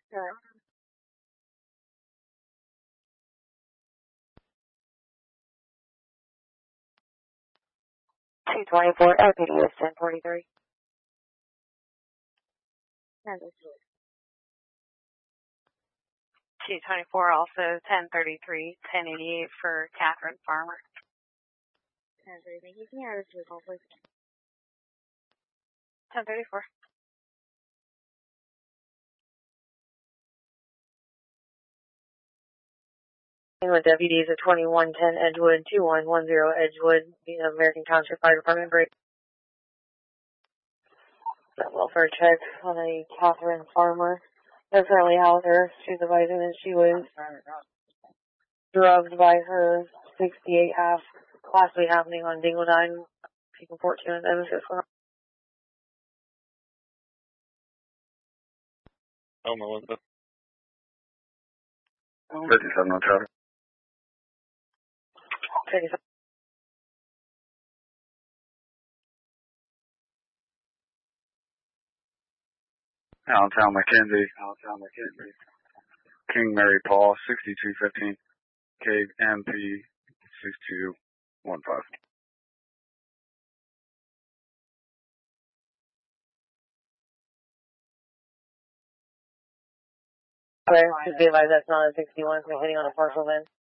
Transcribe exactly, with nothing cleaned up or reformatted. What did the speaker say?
Alright. two twenty-four, L P D is ten forty-three. two twenty-four, also ten thirty-three, ten eighty-eight for Catherine Farmer. ten thirty, thank you. Can you add this to the call, please? ten thirty-four. With deputies at twenty-one ten Edgewood, two one one zero Edgewood, the American Township Fire Department break. Welfare check on a Catherine Farmer. That's currently housed her. She's advising that she was drugged by her sixty-eight half, possibly happening on Dingledine, people fourteen and Evansville. Elm Elizabeth. fifty-seven on Charlie. fifty-seven. Allentown McKenzie. Allentown McKenzie. King Mary Paul, sixty-two fifteen. K M P six two one five. Okay, just be advised that's not a sixty-one, so we're hitting on a partial then.